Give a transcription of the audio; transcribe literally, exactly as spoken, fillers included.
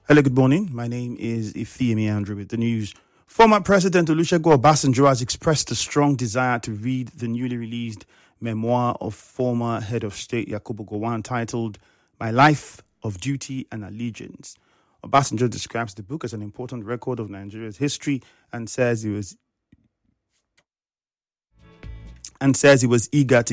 Hello, good morning. My name is Ifeimi Andrew with the news. Former President Olusegun Obasanjo has expressed a strong desire to read the newly released memoir of former head of state Yakubu Gowon titled My Life of Duty and Allegiance. Obasanjo describes the book as an important record of Nigeria's history and says he was and says he was eager to